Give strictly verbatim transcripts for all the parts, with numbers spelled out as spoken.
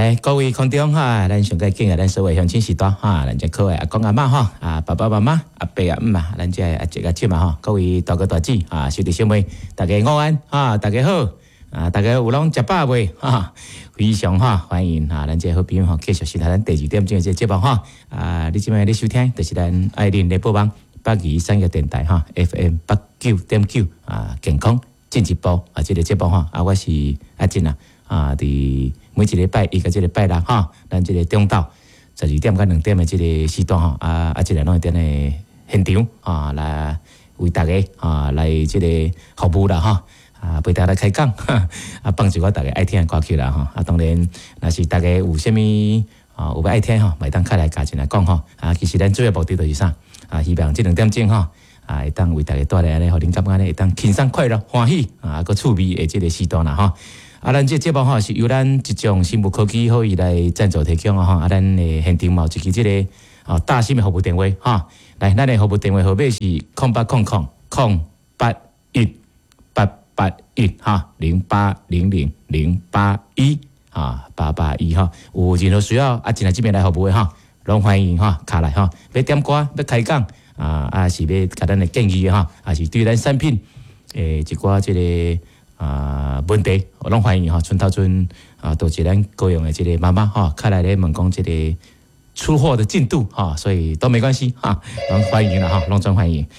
来，各位空中哈，咱上届敬爱咱所有乡亲时代哈，咱这可爱阿公阿嬷哈，啊爸爸妈妈、阿伯阿姆啊，咱这阿姐阿姐嘛哈，各位大哥大姐啊，兄弟姐妹，大家午安哈，大家好啊，大家有拢食饱未哈？非常哈欢迎啊，咱这好朋友哈，继续是咱第二点钟这节目哈啊，你即摆咧收听就是咱爱琳联播网北宜产业电台哈 ，F M 八九点九啊，健康进一步啊，这个节目哈啊，我是阿珍啊啊，伫每一个礼拜一个这个拜六哈，咱这个中昼十二点到两點的這個時段哈，啊啊，這個攏一點的現場啊，來為大家啊來這個服務啦哈，啊陪大家來開講，啊幫助我大家愛聽的歌曲啦哈，啊當然，若是大家有啥物啊有要愛聽哈，咪當開來加進來講哈，啊其實咱主要目的就是啥，啊希望這兩點鐘哈，啊會當為大家帶來咧，互恁感覺咧會當輕鬆快樂歡喜啊個趣味的這個時段啦哈。啊，咱這節目吼是由咱一種生物科技可以來贊助提供啊吼，啊，咱誒現場嘛有一支這個哦大心的服務電話哈，來，咱的服務電話號碼是空八空空空八一八八一哈，零八零零零八一啊八八一哈，有任何需要啊，進來這邊來服務的哈，攏歡迎哈，卡來哈，要點歌要開講啊，啊是要給咱的建議哈，啊是對咱產品誒一寡這個。啊，問題我攏歡迎哈，春頭春啊，都是咱高雄的這個媽媽哈，開來咧問講這個出貨的進度哈，所以都沒關係哈，攏歡迎啦哈，攏真歡迎。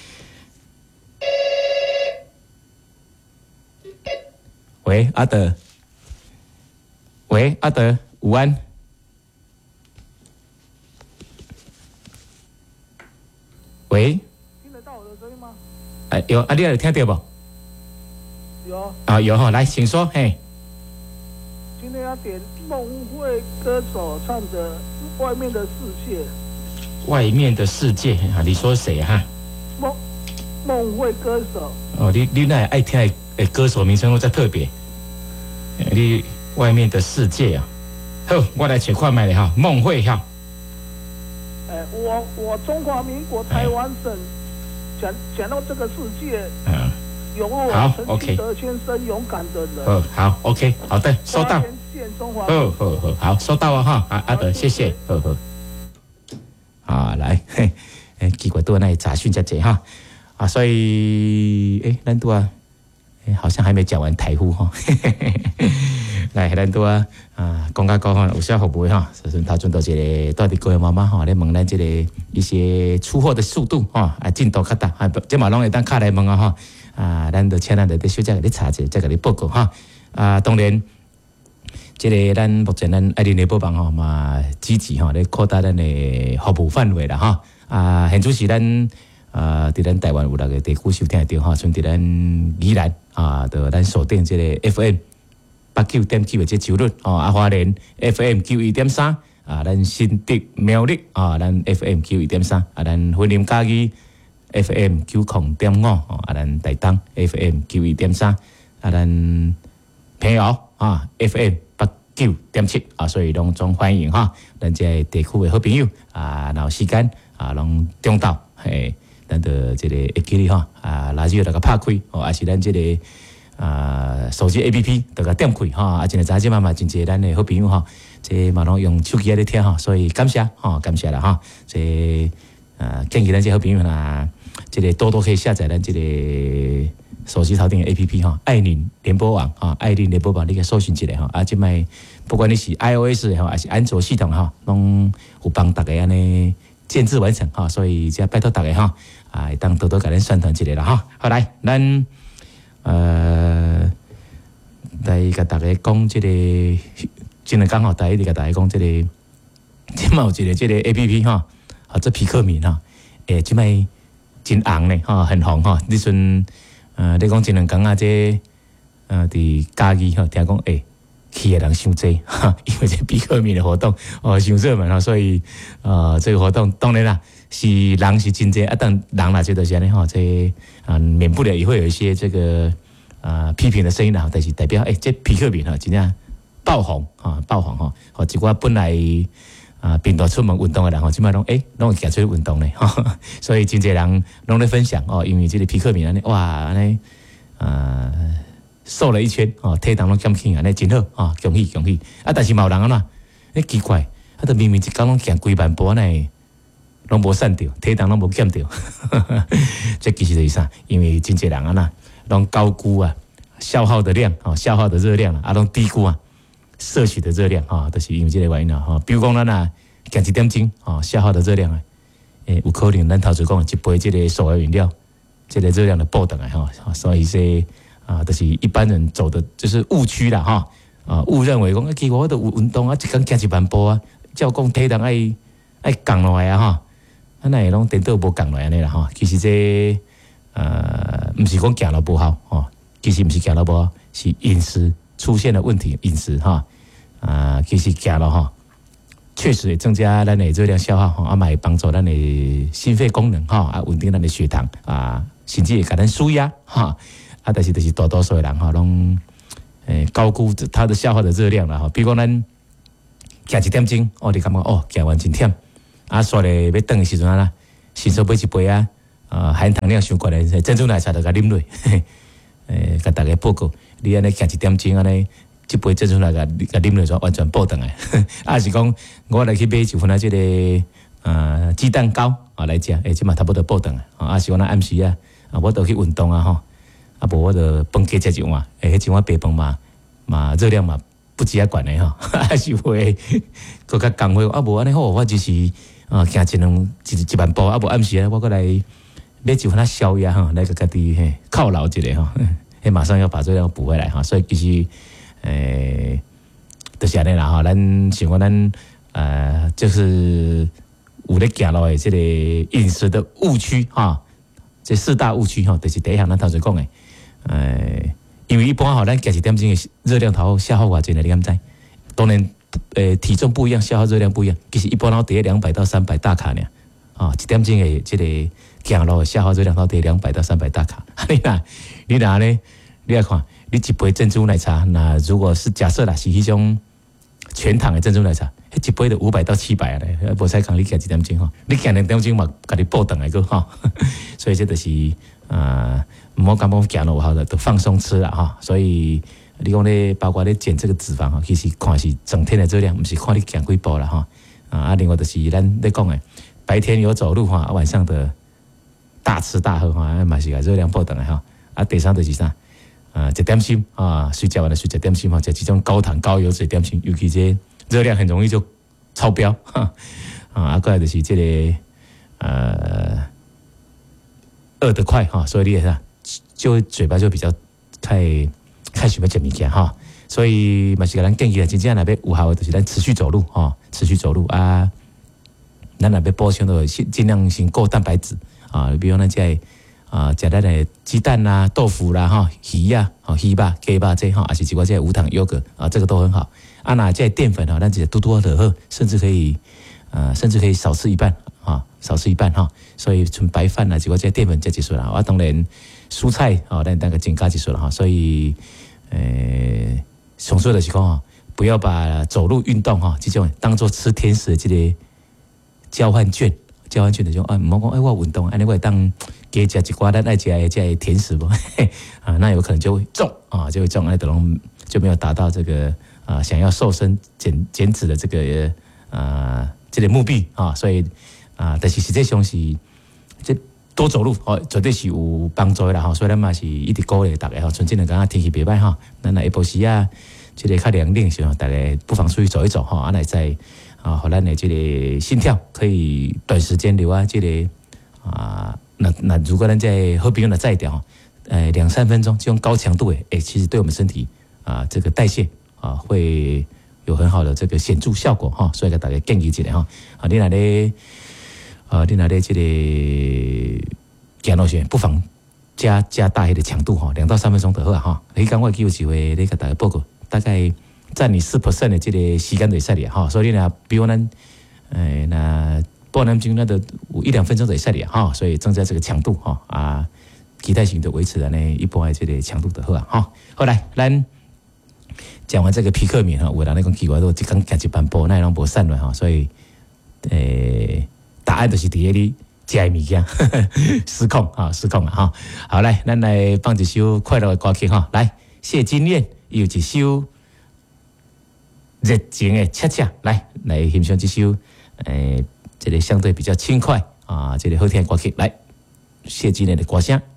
喂，阿德，喂，阿德，午安。喂， 聽得到我的聲音嗎？ 哎，有，啊，你有聽到不？ 有啊，有哈，來，請說，嘿。 今天要點孟慧歌手唱的《外面的世界》。 外面的世界啊，你說誰哈？ 孟孟慧歌手。 哦，你你那愛聽的歌手名稱都在特別。你外面的世界啊，好，我來找看賣咧哈，孟慧哈。 哎，我我中華民國台灣省講講到這個世界。 嗯。 好 ，OK。陳德先生勇敢的人。 哦，好 ，OK， 好的，收到。哦，好好好，收到啊哈，啊阿德，謝謝，好好。啊，來，嘿，誒，奇怪多那查詢遮濟哈，啊，所以，誒，咱都啊，誒，好像還沒講完台呼哈，來，咱都啊，啊，講甲講哈，有啥服務哈，首先頭先到這個到底各位媽媽哈，來問咱這個一些出貨的速度哈，啊，進度較大，啊，這嘛攏會當敲來問啊哈。啊，咱就請咱就啲小姐嚟查者，再甲你報告哈。啊，當然，即個咱目前咱愛琳聯播網吼嘛積極吼咧擴大咱嘅服務範圍啦哈。啊，現主是咱啊，佇咱台灣有六個地區收聽得到哈，像佇咱宜蘭啊，就咱鎖定即個 F M 八九點九嘅即週率哦，啊花蓮 F M 九一點三啊，咱新竹苗栗啊，咱 F M 九一點三啊，咱雲林嘉義。F M 九零點五，啊，咱台東 F M 九一點三，啊，咱平遙啊 F M 八九點七，啊，所以攏總歡迎哈，咱這地區的好朋友啊，然後時間啊，攏中晝，嘿，咱就這個會記哩哈，啊，垃圾就個拍開，哦，還是咱這個啊手機 A P P 就個點開哈，啊，真係早起嘛嘛真濟咱的好朋友哈，這嘛攏用手機來聽哈，所以感謝哈，感謝啦哈，這啊建議咱這好朋友啦。這個多多可以下載咱這個手機頭頂的 A P P 哈，愛琳聯播網哈，愛琳聯播網你可以搜尋一下哈，啊，即賣不管你是 iOS 哈，還是安卓系統哈，攏有幫大家安尼建置完成哈，所以就拜託大家哈，啊，當多多甲咱宣傳一下啦哈。好來，咱呃來甲大家講這個，今日剛好大家甲大家講這個，即賣有一個這個 A P P 哈，啊，這皮克敏哈，誒，即賣。真紅咧，哈，很紅哈。你陣，呃，你講前兩工啊，這，呃，佇嘉義哈，聽講，誒，去的人傷濟，哈，因為這比克敏的活動，哦，傷熱門哈，所以，呃，這個活動當然啦，是人是真濟，啊，但人啦，這都是安尼哈，這，啊，免不了也會有一些這個，啊，批評的聲音啦，但是代表，誒，這比克敏哈，真正爆紅，哈，爆紅哈，和一寡本來。啊，平常出門運動的人吼，即擺攏誒，攏會行出去運動咧，所以真濟人攏咧分享哦，因為這個皮克敏安尼，哇，安尼，啊，瘦了一圈哦，體重攏減輕安尼真好啊，恭喜恭喜！啊，但是嘛有人安怎， 哎奇怪，啊，都明明一工拢行几万步呢，拢无瘦着，体重拢无减着，这其实是啥？因为真侪人啊呐，拢高估啊消耗的量啊，消耗的热量啊，拢低估啊摄取的热量啊，都、就是因为这个原因啊。哈，比如讲咱啊行一点钟啊，消耗的热量啊，诶、欸，有可能咱头先讲一杯这个手摇饮料，这个热量的爆等来哈，所以说啊，都、就是一般人走的就是误区啦哈。啊，误认为讲，其实我都有运动啊，一工行一万步啊，照讲体重爱爱降落来啊哈，啊那会拢颠倒无降落来安尼啦哈。其实这呃，毋是讲行路不好哦，其实毋是行路不好，是饮食出现了问题，饮食哈啊，其实行路哈，确实会增加咱的热量消耗哈，啊，嘛会帮助咱的心肺功能哈，啊，稳定咱的血糖啊，甚至会甲咱舒压哈，啊，但是就是大多数的人哈，拢。诶，高估它的消耗的热量啦哈，比如讲咱行一点钟，哦，你感觉哦，行完真忝，啊，煞咧要转的时阵啊啦，迅速买一杯啊，啊，含糖量伤高的珍珠奶茶就甲啉落，诶，甲大家报告，你安尼行一点钟安尼，一杯珍珠奶茶甲啉落就完全爆顿诶，啊是讲我来去买一份啊，即个呃鸡蛋糕啊来食，诶，即嘛差不多爆顿诶，啊是讲咱暗时啊，啊我都去运动啊吼。啊，无我就饭加食一碗，诶，迄一碗白饭嘛，嘛热量嘛不止遐悬诶吼，还是会搁较降回。啊，无安尼好，我就是啊行一两一一万步，啊无暗时啊，我过来买一份啊宵夜吼，来个家己嘿犒劳一下吼，嘿马上要把热量补回来哈。所以其实诶，就是安尼啦哈，咱想讲咱呃就是有咧行路诶，即个饮食的误区哈，这四大误区哈，就是第一项咱头先讲诶。诶，因为一般吼，咱行一点钟的热量头消耗偌济呢？你敢知？当然，诶，体重不一样，消耗热量不一样。其实一般都得两百到三百大卡呢。啊，一点钟的这个行路消耗热量头得两百到三百大卡。你哪？你哪呢？你来看，你一杯珍珠奶茶，那如果是假设啦，是迄种全糖的珍珠奶茶，迄一杯就五百到七百咧，无使讲你行一点钟吼，你行两点钟嘛，家己报顿来个吼。所以这就是啊。唔好感觉行路好的，都放松吃啦哈。所以你讲咧，包括咧减这个脂肪哈，其实看是整天的热量，唔是看你行几步啦哈。啊，另外就是咱咧讲诶，白天有走路哈，晚上的大吃大喝哈，嘛是个热量爆等诶哈。啊，第三就是啥？啊，食点心啊，睡觉完了睡食点心哈，食这种高糖高油脂点心，尤其这热量很容易就超标哈。啊，啊，过来就是这个呃饿得快哈，所以你也是。就嘴巴就比较太太喜欢吃物件哈，所以嘛是个咱建议啊，真正那边有效的就是咱持续走路哈，持续走路啊，咱那边补充的尽量先够蛋白质啊，比如咱在啊食咱的鸡蛋啦、豆腐啦哈、鱼呀、啊、鱼吧、鸡吧这哈，还是几块这无糖优格啊，这个都很好。啊，那这淀粉哈，咱只多多的喝，甚至可以呃，甚至可以少吃一半啊，少吃一半哈。所以纯白饭啦，几块这淀粉加几数啦，啊，当然。蔬菜哦，咱那个增加几数了哈，所以呃，上述的情况哈，不要把走路运动哈这种当做吃甜食的这个交换券，交换券的就啊，唔好讲哎我运动，安尼我当加食一寡咱爱食的这甜食不啊，那有可能就会中啊，就会中，那等于就没有达到这个啊想要瘦身减减脂的这个啊这个目的啊，所以啊，但是实际上是这。多走路哦，绝对是有帮助的啦吼，所以咱嘛是一直鼓励大家吼，春节两讲天气袂歹吼，咱来下晡时啊，这个较凉冷时候，大家不妨出去走一走吼，啊来在啊，互咱的这个心跳可以短时间留啊，这个啊，那那如果咱在好朋友的在调，呃两三分钟这种高强度诶，诶，其实对我们身体啊这个代谢啊会有很好的这个显著效果哈，所以给大家建议一下哈，啊你那咧。呃，你那咧这个行路时，不妨加加大一的强度哈，两到三分钟就好啊哈。你讲我有机会你给大家报告，大概占你四 percent 的这个时间就会使哩哈。所以呢，比如咱诶那半点钟那的有一两分钟就会使哩哈。所以增加这个强度哈啊，体态型的维持的呢，一般的这个强度就好啊哈。后来咱讲完这个皮克敏哈，有人咧讲奇怪说，一工行一万步，那拢无散落哈，所以诶。答案就是伫你食的物件，失控啊，失控了哈。好，来，咱来放一首快乐的歌曲哈。来，谢金燕有一首热情的恰恰，来来欣赏这首诶，这个相对比较轻快啊，这个好听的歌曲，来谢金燕的歌声。